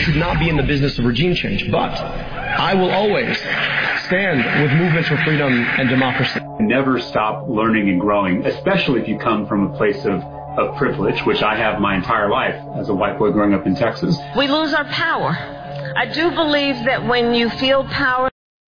should not be in the business of regime change. But I will always stand with movements for freedom and democracy. Never stop learning and growing, especially if you come from a place of privilege, which I have my entire life as a white boy growing up in Texas. We lose our power. I do believe that when you feel power,